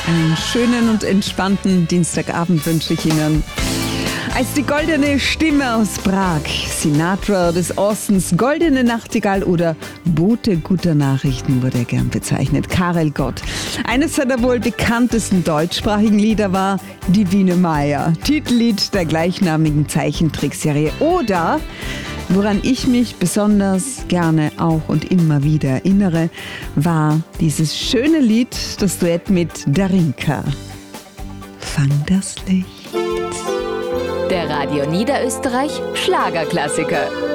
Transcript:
Einen schönen und entspannten Dienstagabend wünsche ich Ihnen. Als die goldene Stimme aus Prag, Sinatra des Ostens, goldene Nachtigall oder Bote guter Nachrichten wurde er gern bezeichnet. Karel Gott. Eines seiner wohl bekanntesten deutschsprachigen Lieder war Divine Maya, Titellied der gleichnamigen Zeichentrickserie. Oder, woran ich mich besonders gerne auch und immer wieder erinnere, war dieses schöne Lied, das Duett mit Darinka. Fang das Licht. Der Radio Niederösterreich Schlagerklassiker.